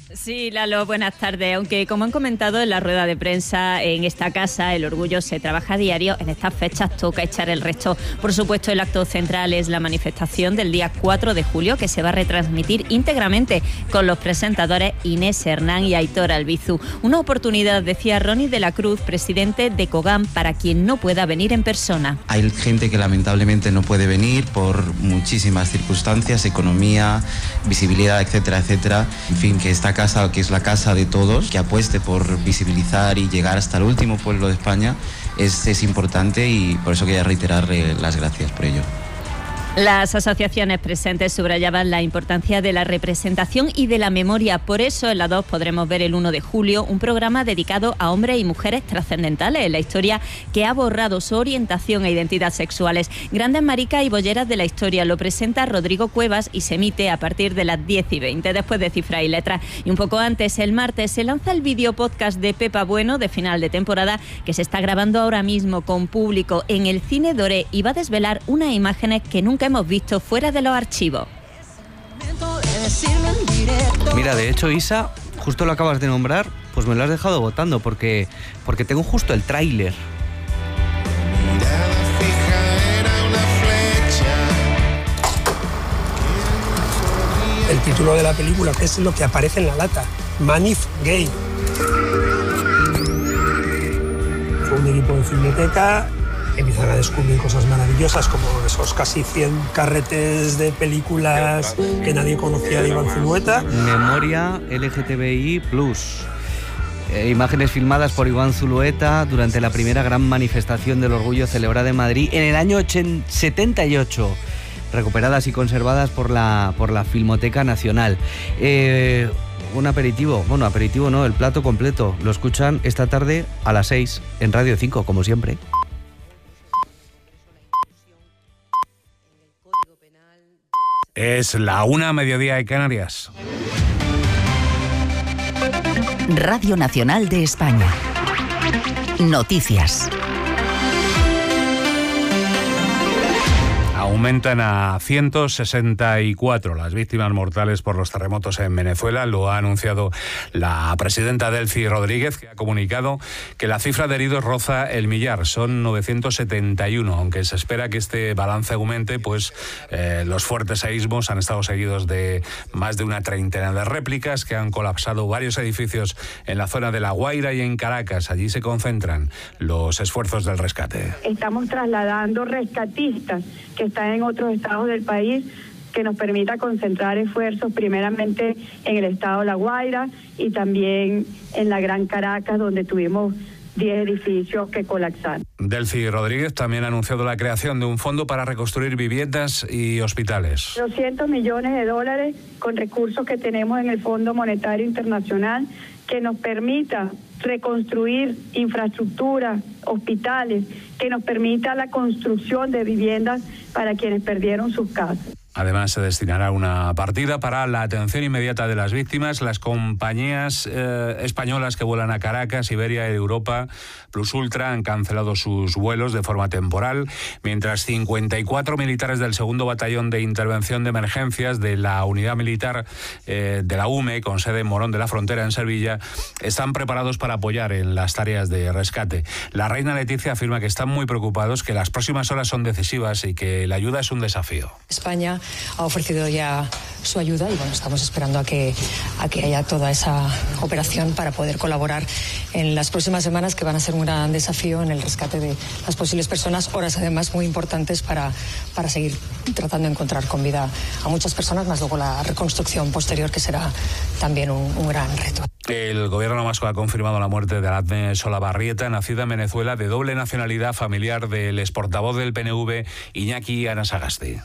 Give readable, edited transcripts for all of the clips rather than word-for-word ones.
Sí, Lalo, buenas tardes. Aunque, como han comentado en la rueda de prensa, en esta casa el orgullo se trabaja a diario. En estas fechas toca echar el resto. Por supuesto, el acto central es la manifestación del día 4 de julio, que se va a retransmitir íntegramente con los presentadores Inés Hernán y Aitor Albizu. Una oportunidad, decía Ronnie de la Cruz, presidente de COGAM, para quien no pueda venir en persona. Hay gente que lamentablemente no puede venir por muchísimas circunstancias, economía, visibilidad, etcétera, etcétera. En fin, que esta casa, que es la casa de todos, que apueste por visibilizar y llegar hasta el último pueblo de España, es importante, y por eso quería reiterarle las gracias por ello. Las asociaciones presentes subrayaban la importancia de la representación y de la memoria. Por eso en la 2 podremos ver el 1 de julio un programa dedicado a hombres y mujeres trascendentales en la historia que ha borrado su orientación e identidad sexuales. Grandes maricas y bolleras de la historia. Lo presenta Rodrigo Cuevas y se emite a partir de las 10:20, después de Cifra y Letra. Y un poco antes, el martes, se lanza el vídeo podcast de Pepa Bueno de final de temporada, que se está grabando ahora mismo con público en el Cine Doré, y va a desvelar unas imágenes que nunca hemos visto fuera de los archivos. Mira, de hecho, Isa, justo lo acabas de nombrar, pues me lo has dejado votando porque tengo justo el tráiler. El título de la película, que es lo que aparece en la lata, Manif Gay. Fue un equipo de Filmoteca. Empiezan a descubrir cosas maravillosas, como esos casi 100 carretes de películas que nadie conocía de Iván Zulueta. Memoria LGTBI+. Imágenes filmadas por Iván Zulueta durante la primera gran manifestación del orgullo celebrada en Madrid en el año 78. Recuperadas y conservadas por la Filmoteca Nacional. Un aperitivo, bueno, aperitivo no, el plato completo. Lo escuchan esta tarde a las 6 en Radio 5, como siempre. Es la 1:00, mediodía de Canarias. Radio Nacional de España. Noticias. Aumentan a 164 las víctimas mortales por los terremotos en Venezuela. Lo ha anunciado la presidenta Delcy Rodríguez, que ha comunicado que la cifra de heridos roza el millar. Son 971, aunque se espera que este balance aumente, pues los fuertes seísmos han estado seguidos de más de una treintena de réplicas que han colapsado varios edificios en la zona de La Guaira y en Caracas. Allí se concentran los esfuerzos del rescate. Estamos trasladando rescatistas que están en otros estados del país, que nos permita concentrar esfuerzos primeramente en el estado de La Guaira y también en la Gran Caracas, donde tuvimos 10 edificios que colapsaron. Delcy Rodríguez también ha anunciado la creación de un fondo para reconstruir viviendas y hospitales. $200 millones con recursos que tenemos en el Fondo Monetario Internacional, que nos permita reconstruir infraestructura, hospitales, que nos permita la construcción de viviendas para quienes perdieron sus casas. Además, se destinará una partida para la atención inmediata de las víctimas. Las compañías españolas que vuelan a Caracas, Iberia y Europa Plus Ultra han cancelado sus vuelos de forma temporal, mientras 54 militares del 2º Batallón de Intervención de Emergencias de la Unidad Militar de la UME, con sede en Morón de la Frontera, en Sevilla, están preparados para apoyar en las tareas de rescate. La reina Leticia afirma que están muy preocupados, que las próximas horas son decisivas y que la ayuda es un desafío. España ha ofrecido ya su ayuda y bueno, estamos esperando a que haya toda esa operación para poder colaborar en las próximas semanas, que van a ser un gran desafío en el rescate de las posibles personas, horas además muy importantes para seguir tratando de encontrar con vida a muchas personas, más luego la reconstrucción posterior, que será también un gran reto. El gobierno vasco ha confirmado la muerte de Aratne Solabarrieta, nacida en Venezuela, de doble nacionalidad, familiar del exportavoz del PNV, Iñaki Anasagasti.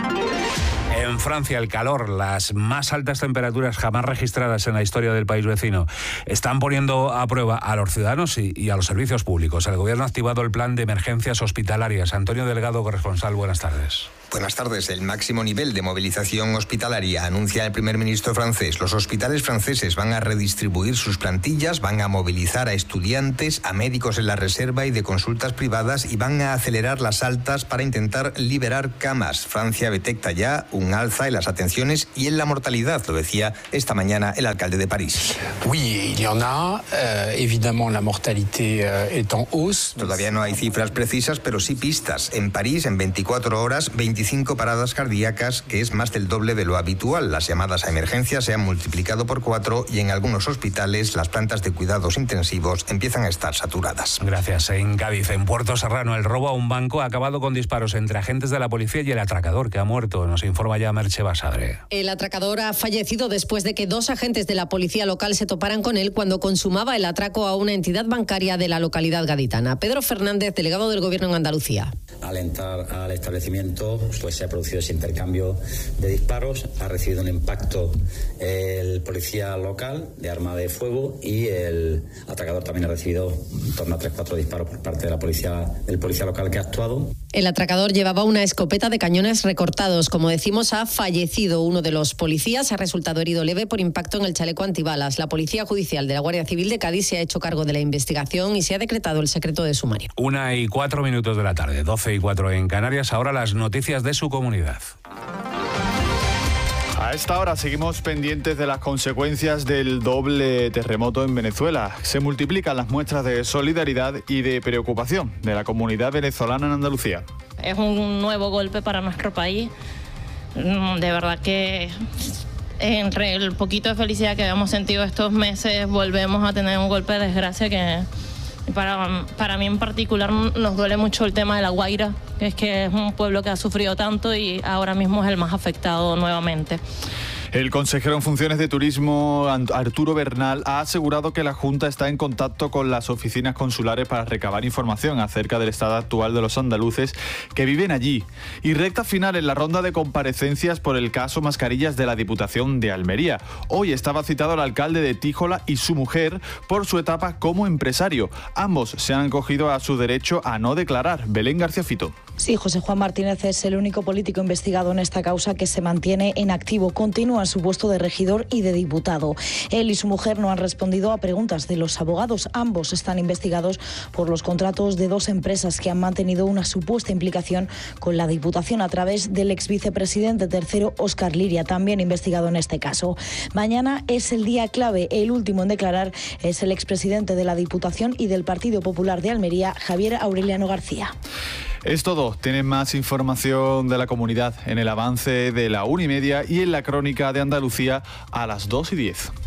En Francia, el calor, las más altas temperaturas jamás registradas en la historia del país vecino, están poniendo a prueba a los ciudadanos y a los servicios públicos. El gobierno ha activado el plan de emergencias hospitalarias. Antonio Delgado, corresponsal, buenas tardes. Buenas tardes. El máximo nivel de movilización hospitalaria anuncia el primer ministro francés. Los hospitales franceses van a redistribuir sus plantillas, van a movilizar a estudiantes, a médicos en la reserva y de consultas privadas y van a acelerar las altas para intentar liberar camas. Francia detecta ya un alza en las atenciones y en la mortalidad, lo decía esta mañana el alcalde de París. Oui, il y en a. Évidemment, la mortalité est en hausse. Todavía no hay cifras precisas, pero sí pistas. En París, en 24 horas, 25 paradas cardíacas, que es más del doble de lo habitual. Las llamadas a emergencia se han multiplicado por 4 y en algunos hospitales las plantas de cuidados intensivos empiezan a estar saturadas. Gracias. En Cádiz, en Puerto Serrano, el robo a un banco ha acabado con disparos entre agentes de la policía y el atracador, que ha muerto. Nos informa ya Merche Basadre. El atracador ha fallecido después de que 2 agentes de la policía local se toparan con él cuando consumaba el atraco a una entidad bancaria de la localidad gaditana. Pedro Fernández, delegado del Gobierno en Andalucía. Al entrar al establecimiento, pues se ha producido ese intercambio de disparos, ha recibido un impacto el policía local de arma de fuego y el atracador también ha recibido en torno a 3-4 disparos por parte de del policía local que ha actuado. El atracador llevaba una escopeta de cañones recortados. Como decimos, ha fallecido uno de los policías, ha resultado herido leve por impacto en el chaleco antibalas. La Policía Judicial de la Guardia Civil de Cádiz se ha hecho cargo de la investigación y se ha decretado el secreto de sumario. 1:04 de la tarde, 12:04 en Canarias. Ahora las noticias de su comunidad. A esta hora seguimos pendientes de las consecuencias del doble terremoto en Venezuela. Se multiplican las muestras de solidaridad y de preocupación de la comunidad venezolana en Andalucía. Es un nuevo golpe para nuestro país. De verdad que entre el poquito de felicidad que habíamos sentido estos meses, volvemos a tener un golpe de desgracia que para mí en particular nos duele mucho el tema de La Guaira, que es un pueblo que ha sufrido tanto y ahora mismo es el más afectado nuevamente. El consejero en funciones de turismo, Arturo Bernal, ha asegurado que la Junta está en contacto con las oficinas consulares para recabar información acerca del estado actual de los andaluces que viven allí. Y recta final en la ronda de comparecencias por el caso Mascarillas de la Diputación de Almería. Hoy estaba citado el alcalde de Tíjola y su mujer por su etapa como empresario. Ambos se han acogido a su derecho a no declarar. Belén García Fito. Sí, José Juan Martínez es el único político investigado en esta causa que se mantiene en activo. Continúa en su puesto de regidor y de diputado. Él y su mujer no han respondido a preguntas de los abogados. Ambos están investigados por los contratos de 2 empresas que han mantenido una supuesta implicación con la Diputación a través del ex vicepresidente tercero, Óscar Liria, también investigado en este caso. Mañana es el día clave. El último en declarar es el expresidente de la Diputación y del Partido Popular de Almería, Javier Aureliano García. Es todo. Tienen más información de la comunidad en el avance de la 1:30 y en la crónica de Andalucía a las 2:10.